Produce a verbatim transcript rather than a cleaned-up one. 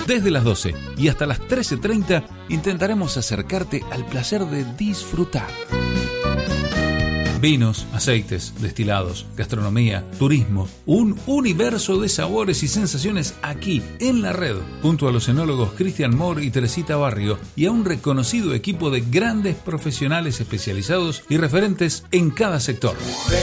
Desde las doce y hasta las trece treinta intentaremos acercarte al placer de disfrutar. Vinos, aceites, destilados, gastronomía, turismo, un universo de sabores y sensaciones aquí en la red, junto a los enólogos Cristian Moore y Teresita Barrio y a un reconocido equipo de grandes profesionales especializados y referentes en cada sector.